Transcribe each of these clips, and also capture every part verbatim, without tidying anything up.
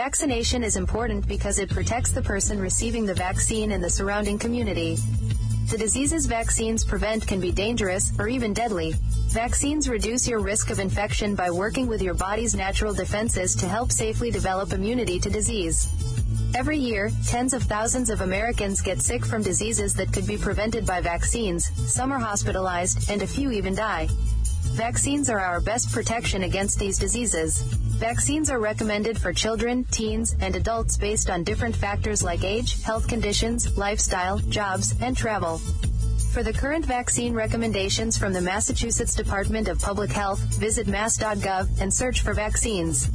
Vaccination is important because it protects the person receiving the vaccine and the surrounding community. The diseases vaccines prevent can be dangerous or even deadly. Vaccines reduce your risk of infection by working with your body's natural defenses to help safely develop immunity to disease. Every year, tens of thousands of Americans get sick from diseases that could be prevented by vaccines. Some are hospitalized, and a few even die. Vaccines are our best protection against these diseases. Vaccines are recommended for children, teens, and adults based on different factors like age, health conditions, lifestyle, jobs, and travel. For the current vaccine recommendations from the Massachusetts Department of Public Health, visit mass dot gov and search for vaccines.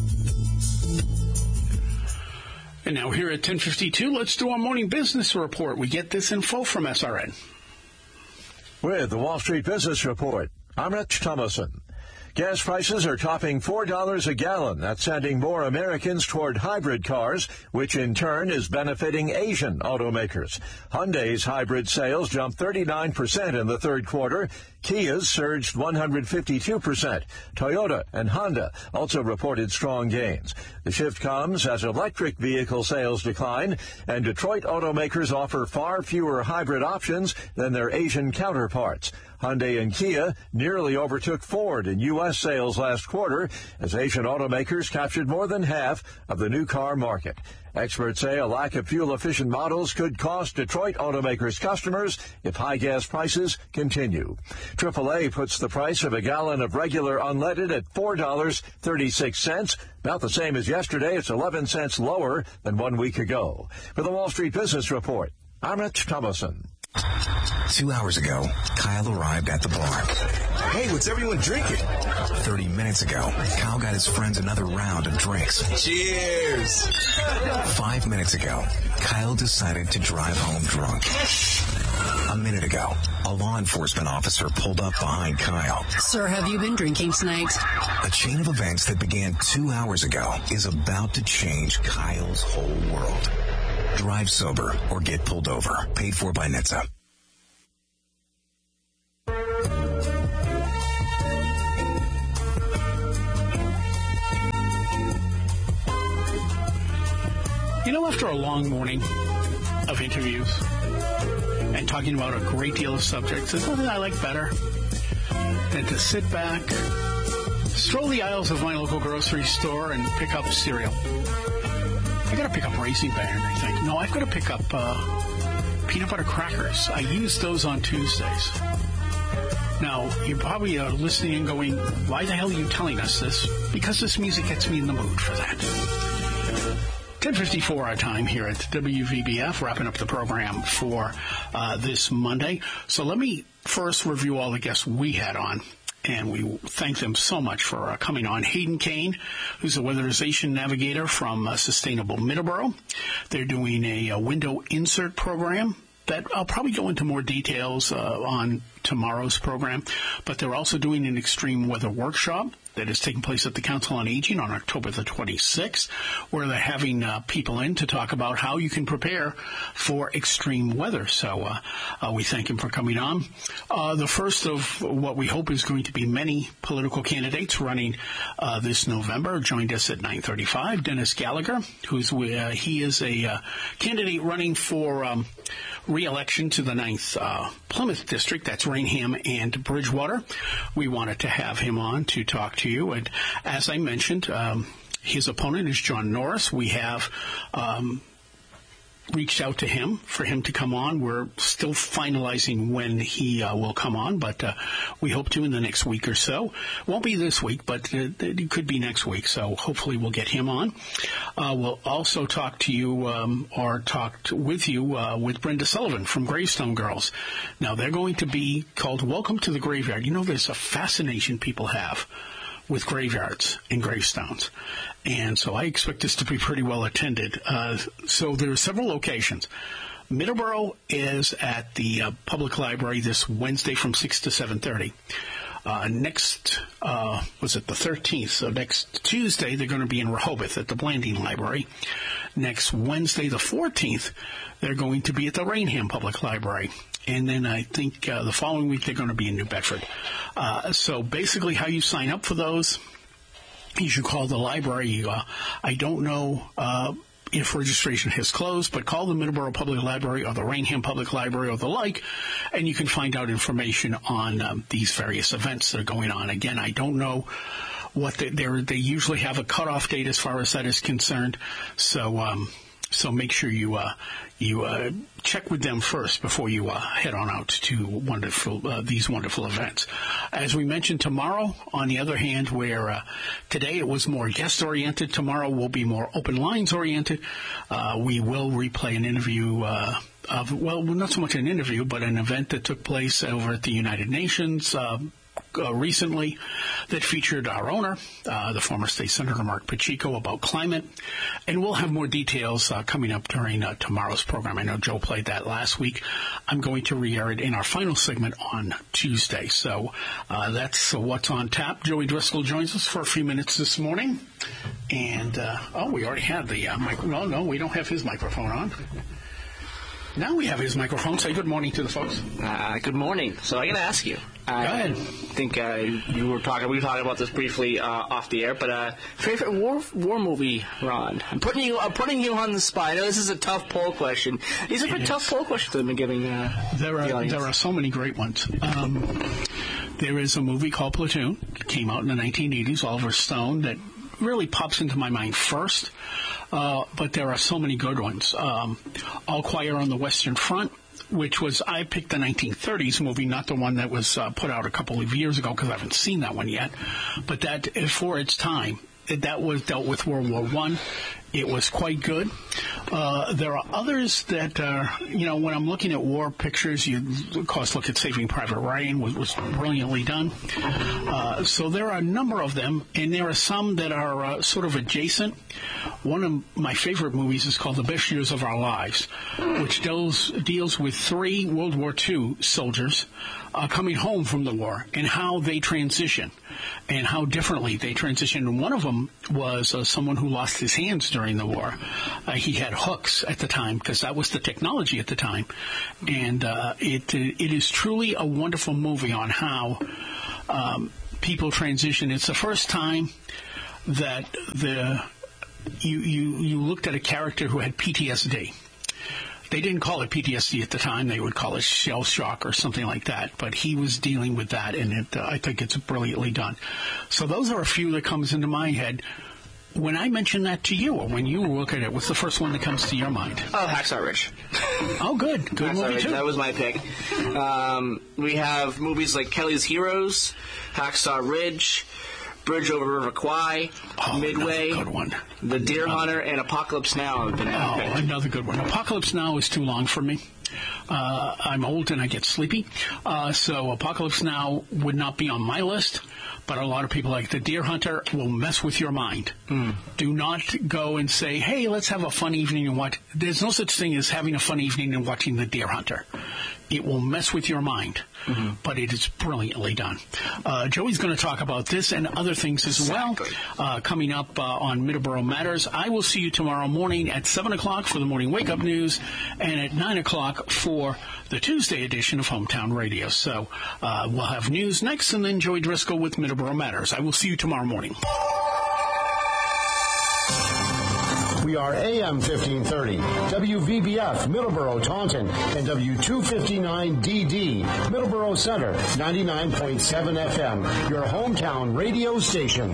And now here at ten fifty-two, let's do our morning business report. We get this info from S R N. With the Wall Street Business Report, I'm Rich Thomason. Gas prices are topping four dollars a gallon. That's sending more Americans toward hybrid cars, which in turn is benefiting Asian automakers. Hyundai's hybrid sales jumped thirty-nine percent in the third quarter. Kia's surged one hundred fifty-two percent. Toyota and Honda also reported strong gains. The shift comes as electric vehicle sales decline, and Detroit automakers offer far fewer hybrid options than their Asian counterparts. Hyundai and Kia nearly overtook Ford in U S sales last quarter as Asian automakers captured more than half of the new car market. Experts say a lack of fuel-efficient models could cost Detroit automakers customers if high gas prices continue. triple A puts the price of a gallon of regular unleaded at four dollars and thirty-six cents, about the same as yesterday. It's eleven cents lower than one week ago. For the Wall Street Business Report, I'm Rich Thomason. Two hours ago, Kyle arrived at the bar. Hey, what's everyone drinking? Thirty minutes ago, Kyle got his friends another round of drinks. Cheers! Five minutes ago, Kyle decided to drive home drunk. A minute ago, a law enforcement officer pulled up behind Kyle. Sir, have you been drinking tonight? A chain of events that began two hours ago is about to change Kyle's whole world. Drive sober or get pulled over. Paid for by N H T S A. You know, after a long morning of interviews and talking about a great deal of subjects, there's nothing I like better than to sit back, stroll the aisles of my local grocery store, and pick up cereal. I got to pick up Raisin Bran, I think. No, I've got to pick up uh, peanut butter crackers. I use those on Tuesdays. Now, you probably are listening and going, why the hell are you telling us this? Because this music gets me in the mood for that. ten fifty-four our time here at W V B F, wrapping up the program for uh, this Monday. So let me first review all the guests we had on. And we thank them so much for uh, coming on. Hayden Kane, who's a weatherization navigator from uh, Sustainable Middleborough. They're doing a, a window insert program that I'll probably go into more details uh, on tomorrow's program. But they're also doing an extreme weather workshop that is taking place at the Council on Aging on October the twenty-sixth, where they're having uh, people in to talk about how you can prepare for extreme weather. So uh, uh, we thank him for coming on. Uh, the first of what we hope is going to be many political candidates running uh, this November joined us at nine thirty-five. Dennis Gallagher, who's uh, he is a uh, candidate running for um, re-election to the ninth uh, Plymouth District. That's Rainham and Bridgewater. We wanted to have him on to talk to you. And as I mentioned, um, his opponent is John Norris. We have um, reached out to him for him to come on. We're still finalizing when he uh, will come on, but uh, we hope to in the next week or so. Won't be this week, but uh, it could be next week, so hopefully we'll get him on. Uh, we'll also talk to you um, or talk with you uh, with Brenda Sullivan from Gravestone Girls. Now, they're going to be called Welcome to the Graveyard. You know, there's a fascination people have with graveyards and gravestones. And so I expect this to be pretty well attended. Uh, so there are several locations. Middleborough is at the uh, public library this Wednesday from six to seven thirty. Uh, next, uh, was it the thirteenth? So next Tuesday, they're going to be in Rehoboth at the Blanding Library. Next Wednesday, the fourteenth, they're going to be at the Rainham Public Library. And then I think uh, the following week, they're going to be in New Bedford. Uh, so basically how you sign up for those you should call the library. Uh, I don't know uh, if registration has closed, but call the Middleborough Public Library or the Rainham Public Library or the like, and you can find out information on um, these various events that are going on. Again, I don't know what they they usually have a cutoff date as far as that is concerned, so um, so make sure you uh, you uh, check with them first before you uh, head on out to wonderful uh, these wonderful events. As we mentioned, tomorrow, on the other hand, where uh, today it was more guest-oriented, tomorrow will be more open lines-oriented. Uh, we will replay an interview uh, of, well, not so much an interview, but an event that took place over at the United Nations uh, uh, recently that featured our owner, uh, the former State Senator Mark Pacheco, about climate. And we'll have more details uh, coming up during uh, tomorrow's program. I know Joe played that last week. I'm going to re-air it in our final segment on Tuesday. So uh, that's uh, what's on tap. Joey Driscoll joins us for a few minutes this morning. And, uh, oh, we already have the uh, microphone. No, no, we don't have his microphone on. Now we have his microphone. Say good morning to the folks. Uh, good morning. So I got to ask you. I Go ahead. think uh, you were talking. We were talking about this briefly uh, off the air. But uh, favorite war war movie, Ron? I'm putting you. I'm putting you on the spot. I know this is a tough poll question. These are pretty tough poll questions I've been giving. Uh, there are the audience. there are so many great ones. Um, there is a movie called Platoon. It came out in the nineteen eighties. Oliver Stone. That really pops into my mind first. Uh, but there are so many good ones. Um, All Quiet on the Western Front, which was, I picked the nineteen thirties movie, not the one that was uh, put out a couple of years ago because I haven't seen that one yet. But that, for its time, that was dealt with World War One. It was quite good. Uh, there are others that, uh, you know, when I'm looking at war pictures, you, of course, look at Saving Private Ryan, was, was brilliantly done. Uh, so there are a number of them, and there are some that are uh, sort of adjacent. One of my favorite movies is called The Best Years of Our Lives, which deals, deals with three World War Two soldiers uh, coming home from the war and how they transition and how differently they transition. And one of them was uh, someone who lost his hands during the war. Uh, he had hooks at the time because that was the technology at the time. And uh, it it is truly a wonderful movie on how um, people transition. It's the first time that the you, you, you looked at a character who had P T S D. They didn't call it P T S D at the time. They would call it shell shock or something like that. But he was dealing with that, and it, uh, I think it's brilliantly done. So those are a few that comes into my head. When I mention that to you, or when you look at it, what's the first one that comes to your mind? Oh, Hacksaw Ridge. Oh, good. Good Hacksaw movie, Ridge, too. that was my pick. Um, we have movies like Kelly's Heroes, Hacksaw Ridge, Bridge over River Kwai, oh, Midway, good one. The Deer Hunter, and Apocalypse Now have been Oh, picked. another good one. Apocalypse Now is too long for me. Uh, I'm old and I get sleepy. Uh, so Apocalypse Now would not be on my list. But a lot of people like The Deer Hunter will mess with your mind. Mm. Do not go and say, hey, let's have a fun evening and watch. There's no such thing as having a fun evening and watching The Deer Hunter. It will mess with your mind, mm-hmm. but it is brilliantly done. Uh, Joey's going to talk about this and other things as exactly. well uh, coming up uh, on Middleborough Matters. I will see you tomorrow morning at seven o'clock for the morning wake-up news and at nine o'clock for the Tuesday edition of Hometown Radio. So uh, we'll have news next and then Joey Driscoll with Middleborough Matters. I will see you tomorrow morning. We are A M fifteen thirty, W V B F, Middleborough, Taunton, and W two fifty-nine D D, Middleborough Center, ninety-nine point seven F M, your hometown radio station.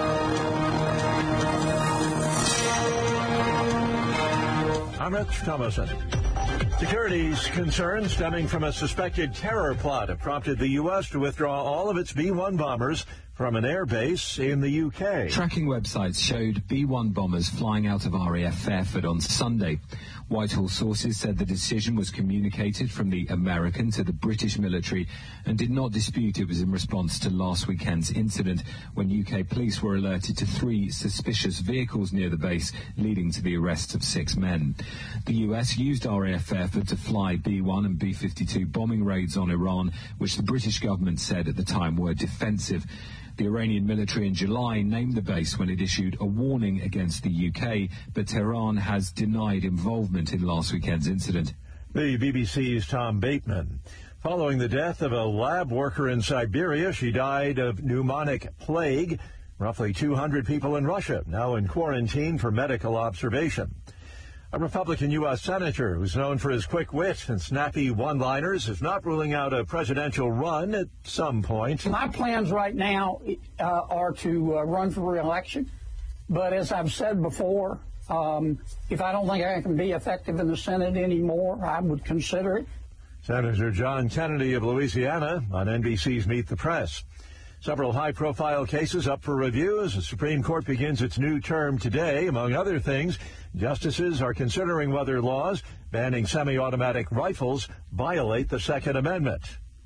I'm Rich Thomason. Security's concerns stemming from a suspected terror plot have prompted the U S to withdraw all of its B one bombers from an air base in the U K. Tracking websites showed B one bombers flying out of R A F Fairford on Sunday. Whitehall sources said the decision was communicated from the American to the British military and did not dispute it was in response to last weekend's incident when U K police were alerted to three suspicious vehicles near the base, leading to the arrest of six men. The U S used R A F Fairford to fly B one and B fifty-two bombing raids on Iran, which the British government said at the time were defensive. The Iranian military in July named the base when it issued a warning against the U K, but Tehran has denied involvement in last weekend's incident. The B B C's Tom Bateman. Following the death of a lab worker in Siberia, she died of pneumonic plague. Roughly two hundred people in Russia now in quarantine for medical observation. A Republican U S senator who's known for his quick wit and snappy one-liners is not ruling out a presidential run at some point. My plans right now uh, are to uh, run for re-election. But as I've said before, um, if I don't think I can be effective in the Senate anymore, I would consider it. Senator John Kennedy of Louisiana on N B C's Meet the Press. Several high-profile cases up for review as the Supreme Court begins its new term today. Among other things, justices are considering whether laws banning semi-automatic rifles violate the Second Amendment.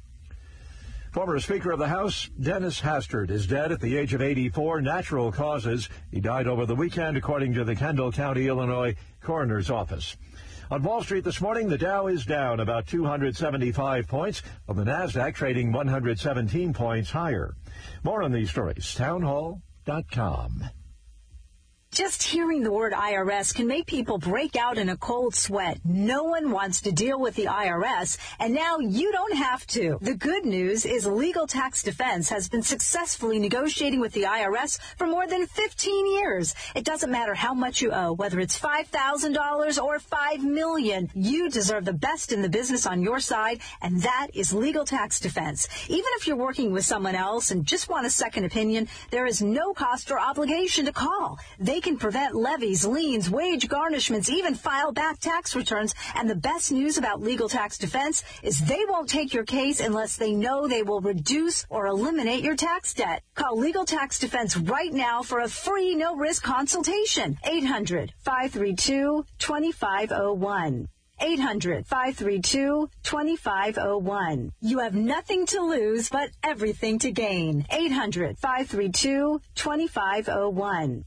Former Speaker of the House Dennis Hastert is dead at the age of eighty-four, natural causes. He died over the weekend, according to the Kendall County, Illinois Coroner's Office. On Wall Street this morning, the Dow is down about two hundred seventy-five points, while the Nasdaq trading one hundred seventeen points higher. More on these stories, townhall dot com. Just hearing the word I R S can make people break out in a cold sweat. No one wants to deal with the I R S, and now you don't have to. The good news is Legal Tax Defense has been successfully negotiating with the I R S for more than fifteen years. It doesn't matter how much you owe, whether it's five thousand dollars or five million dollars. You deserve the best in the business on your side, and that is Legal Tax Defense. Even if you're working with someone else and just want a second opinion, there is no cost or obligation to call. They can prevent levies, liens, wage garnishments, even file back tax returns. And the best news about Legal Tax Defense is they won't take your case unless they know they will reduce or eliminate your tax debt. Call Legal Tax Defense right now for a free no-risk consultation. eight hundred, five three two, two five zero one. eight hundred, five three two, two five zero one. You have nothing to lose but everything to gain. eight hundred, five three two, two five zero one.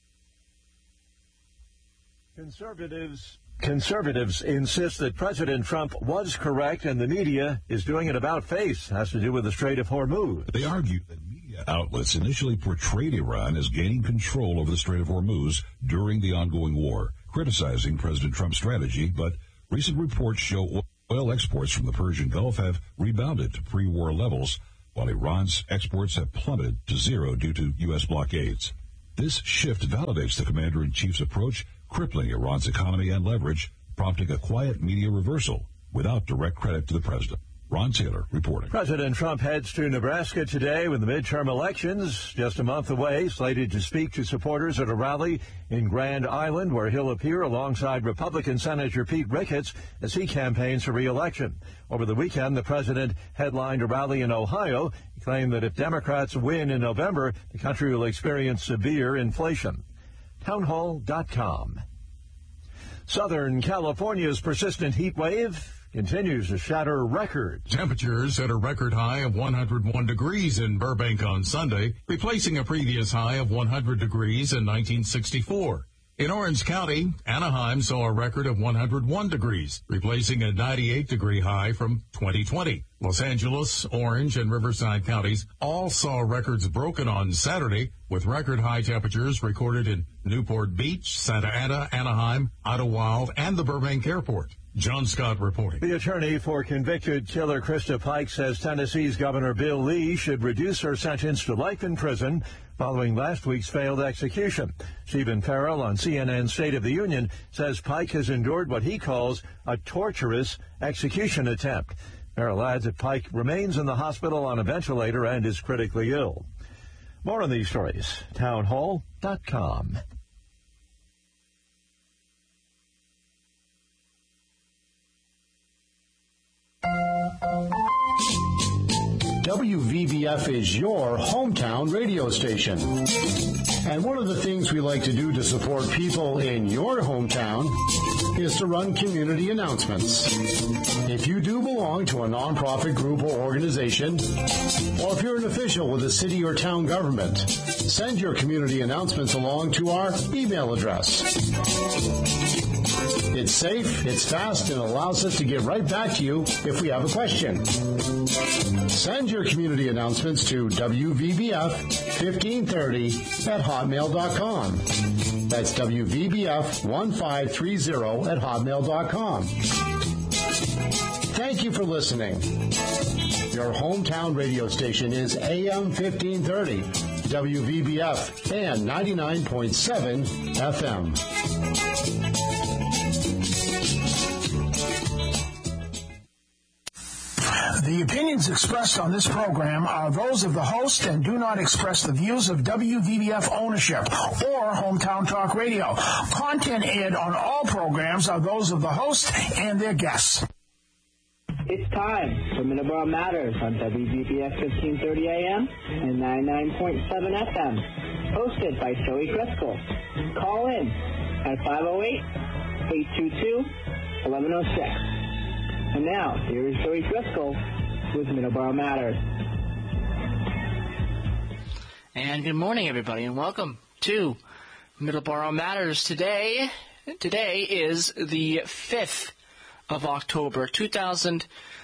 Conservatives conservatives insist that President Trump was correct and the media is doing an about-face. Has to do with the Strait of Hormuz. They argue that media outlets initially portrayed Iran as gaining control over the Strait of Hormuz during the ongoing war, criticizing President Trump's strategy, but recent reports show oil exports from the Persian Gulf have rebounded to pre-war levels, while Iran's exports have plummeted to zero due to U S blockades. This shift validates the commander-in-chief's approach, crippling Iran's economy and leverage, prompting a quiet media reversal without direct credit to the president. Ron Taylor reporting. President Trump heads to Nebraska today with the midterm elections just a month away, slated to speak to supporters at a rally in Grand Island, where he'll appear alongside Republican Senator Pete Ricketts as he campaigns for re-election. Over the weekend, the president headlined a rally in Ohio. He claimed that if Democrats win in November, the country will experience severe inflation. townhall dot com. Southern California's persistent heat wave continues to shatter records. Temperatures at a record high of one hundred one degrees in Burbank on Sunday, replacing a previous high of one hundred degrees in nineteen sixty-four. In Orange County, Anaheim saw a record of one hundred one degrees, replacing a ninety-eight degree high from twenty twenty. Los Angeles, Orange, and Riverside counties all saw records broken on Saturday, with record high temperatures recorded in Newport Beach, Santa Ana, Anaheim, Idlewild, and the Burbank Airport. John Scott reporting. The attorney for convicted killer Krista Pike says Tennessee's Governor Bill Lee should reduce her sentence to life in prison following last week's failed execution. Stephen Farrell on C N N's State of the Union says Pike has endured what he calls a torturous execution attempt. Farrell adds that Pike remains in the hospital on a ventilator and is critically ill. More on these stories, townhall dot com. W V B F is your hometown radio station. And one of the things we like to do to support people in your hometown is to run community announcements. If you do belong to a nonprofit group or organization, or if you're an official with a city or town government, send your community announcements along to our email address. It's safe, it's fast, and allows us to get right back to you if we have a question. Send your community announcements to W V B F fifteen thirty at hotmail dot com. That's W V B F fifteen thirty at hotmail dot com. Thank you for listening. Your hometown radio station is A M fifteen thirty, W V B F, and ninety-nine point seven F M. The opinions expressed on this program are those of the host and do not express the views of W V B F ownership or Hometown Talk Radio. Content aired on all programs are those of the host and their guests. It's time for Middleborough Matters on W V B F fifteen thirty A M and ninety-nine point seven F M. Hosted by Joey Driscoll. Call in at five oh eight, eight two two, one one oh six. And now, here is Joey Driscoll with Middleborough Matters. And good morning, everybody, and welcome to Middleborough Matters. Today, today is the fifth of October, two thousand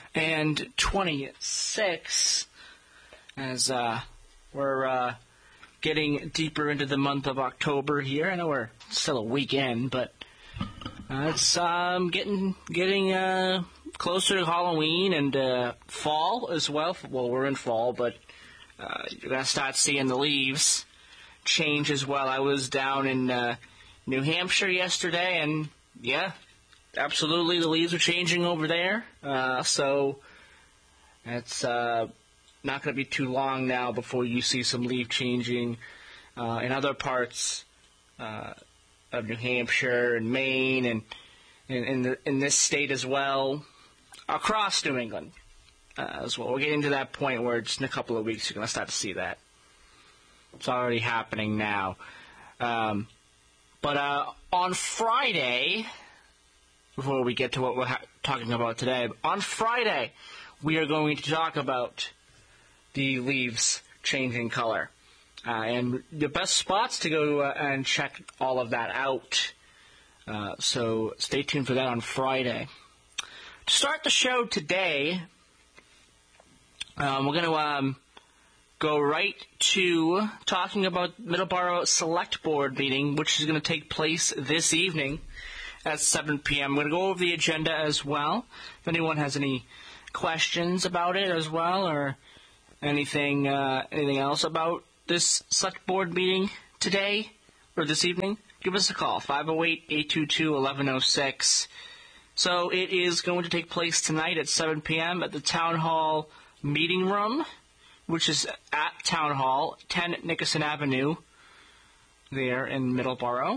twenty-six, as uh, we're uh, getting deeper into the month of October here. I know we're still a week in, but uh, it's um, getting getting uh, closer to Halloween and uh, fall as well. Well, we're in fall, but uh, you're going to start seeing the leaves change as well. I was down in uh, New Hampshire yesterday, and yeah, absolutely, the leaves are changing over there. Uh, so it's uh, not going to be too long now before you see some leaf changing uh, in other parts uh, of New Hampshire and Maine and in, in, the, in this state as well, across New England uh, as well. We're getting to that point where just in a couple of weeks you're going to start to see that. It's already happening now. Um, but uh, on Friday, before we get to what we're ha- talking about today, on Friday we are going to talk about the leaves changing color. Uh, and the best spots to go uh, and check all of that out. Uh, so stay tuned for that on Friday. To start the show today, um, we're going to um, go right to talking about Middleborough Select Board meeting, which is going to take place this evening at seven p.m. I'm going to go over the agenda as well. If anyone has any questions about it as well, or anything uh, anything else about this Select Board meeting today or this evening, give us a call, five oh eight, eight two two, one one oh six. So it is going to take place tonight at seven p.m. at the Town Hall Meeting Room, which is at Town Hall, ten Nickerson Avenue, there in Middleborough.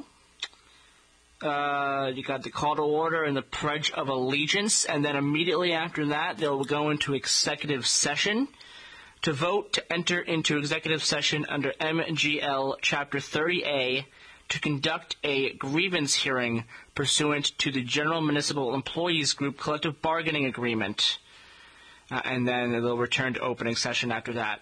Uh, you got the call to order and the Pledge of Allegiance, and then immediately after that, they'll go into executive session to vote to enter into executive session under M G L Chapter thirty A to conduct a grievance hearing pursuant to the General Municipal Employees Group Collective Bargaining Agreement. Uh, and then they'll return to opening session after that.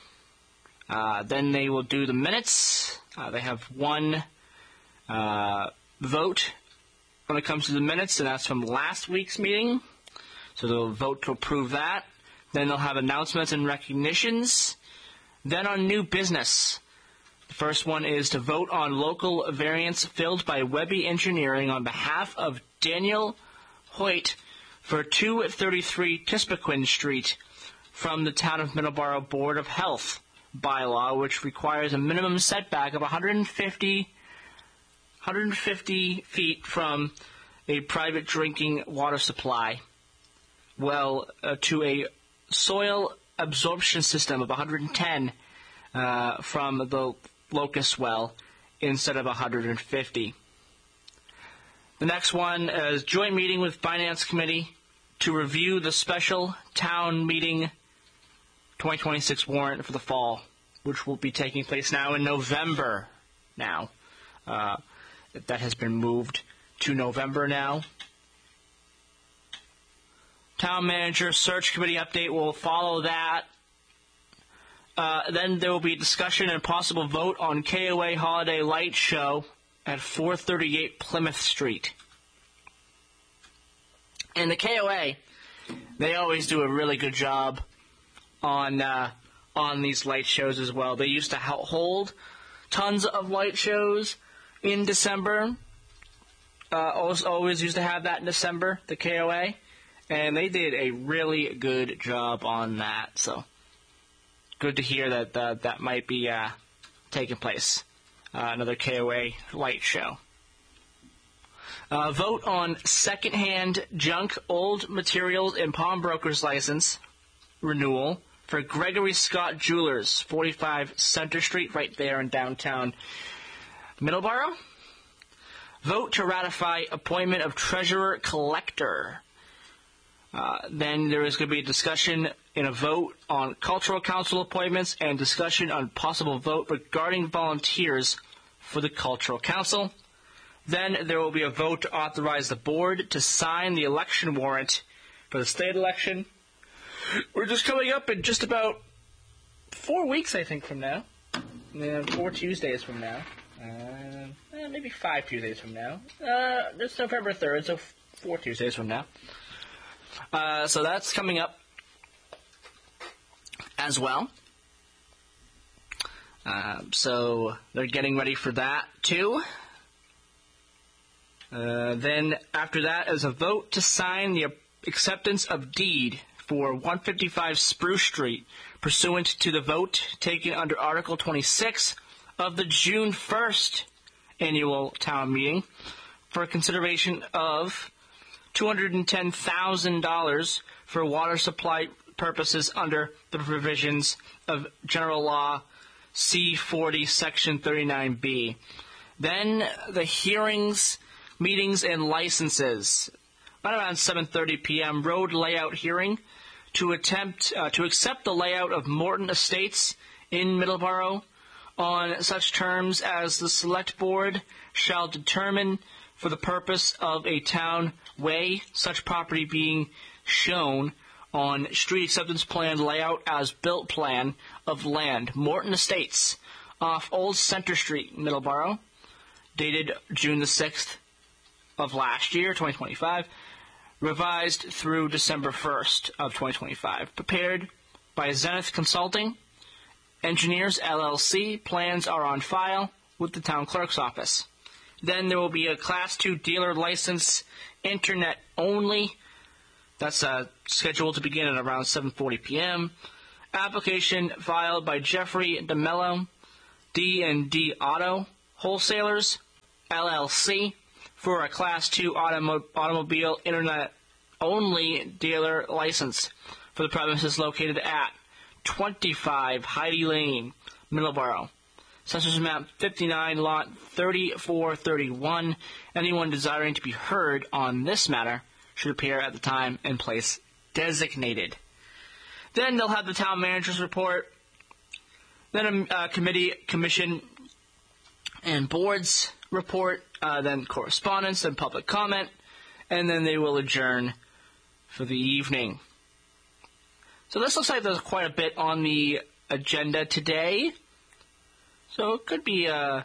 Uh, then they will do the minutes. Uh, they have one uh, vote when it comes to the minutes, and that's from last week's meeting. So they'll vote to approve that. Then they'll have announcements and recognitions. Then on new business, the first one is to vote on local variance filled by Webby Engineering on behalf of Daniel Hoyt for two thirty-three Tispequin Street from the Town of Middleborough Board of Health bylaw, which requires a minimum setback of one hundred fifty, one hundred fifty feet from a private drinking water supply well uh, to a soil absorption system of one hundred ten uh, from the locust well instead of one hundred fifty. The next one is joint meeting with Finance Committee to review the special town meeting twenty twenty-six warrant for the fall, which will be taking place now in November now. Uh, that has been moved to November now. Town manager search committee update will follow that. Uh, then there will be discussion and possible vote on K O A Holiday Light Show at four thirty-eight Plymouth Street. And the K O A, they always do a really good job on uh, on these light shows as well. They used to hold tons of light shows in December. Uh, always, always used to have that in December, the K O A. And they did a really good job on that. So good to hear that uh, that might be uh, taking place. Uh, another K O A light show. Uh, vote on secondhand junk old materials and pawnbroker's license renewal for Gregory Scott Jewelers, forty-five Center Street, right there in downtown Middleborough. Vote to ratify appointment of treasurer collector. Uh, then there is going to be a discussion and a vote on cultural council appointments and discussion on possible vote regarding volunteers for the cultural council. Then there will be a vote to authorize the board to sign the election warrant for the state election. We're just coming up in just about four weeks, I think, from now. Yeah, four Tuesdays from now. Uh, eh, maybe five Tuesdays from now. Uh, it's November third, so four Tuesdays from now. Uh, so that's coming up as well. Uh, so they're getting ready for that, too. Uh, then after that is a vote to sign the acceptance of deed for one fifty-five Spruce Street, pursuant to the vote taken under Article twenty-six of the June first annual town meeting for consideration of two hundred ten thousand dollars for water supply purposes under the provisions of General Law C forty, Section thirty-nine B. Then the hearings, meetings, and licenses. Right around seven thirty p.m., road layout hearing to attempt uh, to accept the layout of Morton Estates in Middleborough on such terms as the Select Board shall determine for the purpose of a town way, such property being shown on street acceptance plan layout as built plan of land, Morton Estates, off Old Center Street, Middleborough, dated June the sixth of last year, twenty twenty-five, revised through December first of twenty twenty-five, prepared by Zenith Consulting, Engineers, L L C. Plans are on file with the town clerk's office. Then there will be a Class two dealer license, internet only. That's uh, scheduled to begin at around seven forty p.m. Application filed by Jeffrey DeMello, D and D Auto Wholesalers, L L C, for a Class two automo- automobile internet only dealer license for the premises located at twenty-five Heidi Lane, Middleborough. Census map fifty-nine, lot thirty-four thirty-one. Anyone desiring to be heard on this matter should appear at the time and place designated. Then they'll have the town manager's report, then a uh, committee, commission, and boards report, uh, then correspondence and public comment, and then they will adjourn for the evening. So this looks like there's quite a bit on the agenda today. So it could be a,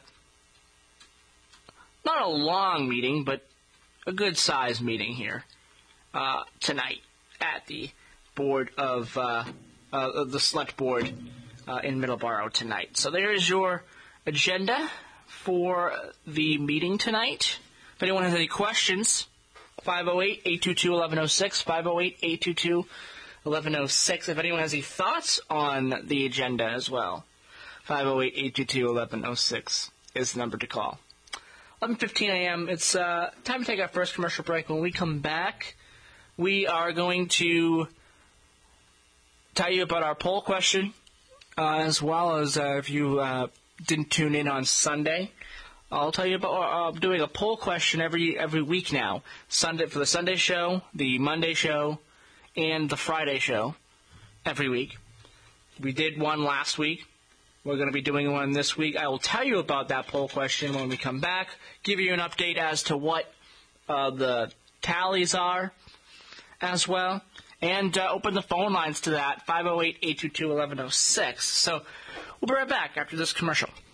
not a long meeting, but a good-sized meeting here uh, tonight at the board of uh, uh, the select board uh, in Middleborough tonight. So there is your agenda for the meeting tonight. If anyone has any questions, five oh eight, eight two two, one one oh six, five oh eight, eight two two, one one oh six. If anyone has any thoughts on the agenda as well, five oh eight, eight two two, one one oh six is the number to call. eleven fifteen a.m. It's uh, time to take our first commercial break. When we come back, we are going to tell you about our poll question, uh, as well as uh, if you uh, didn't tune in on Sunday, I'll tell you about uh, doing a poll question every every week now. Sunday for the Sunday show, the Monday show, and the Friday show every week. We did one last week. We're going to be doing one this week. I will tell you about that poll question when we come back, give you an update as to what uh, the tallies are as well, and uh, open the phone lines to that, five oh eight, eight two two, one one oh six. So we'll be right back after this commercial.